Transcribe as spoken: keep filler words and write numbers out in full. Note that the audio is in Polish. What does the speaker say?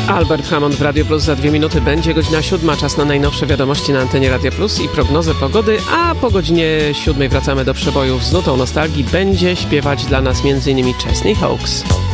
Albert Hammond w Radio Plus. Za dwie minuty będzie godzina siódma. Czas na najnowsze wiadomości na antenie Radia Plus i prognozę pogody, a po godzinie siódmej wracamy do przebojów z nutą nostalgii. Będzie śpiewać dla nas między innymi Chesney Hawkes.